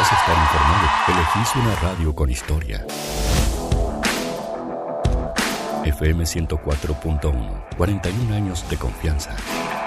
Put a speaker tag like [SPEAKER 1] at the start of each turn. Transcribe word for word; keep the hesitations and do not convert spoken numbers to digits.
[SPEAKER 1] Necesitas estar informado. Elegís una radio con historia. F M ciento cuatro punto uno. cuarenta y un años de confianza.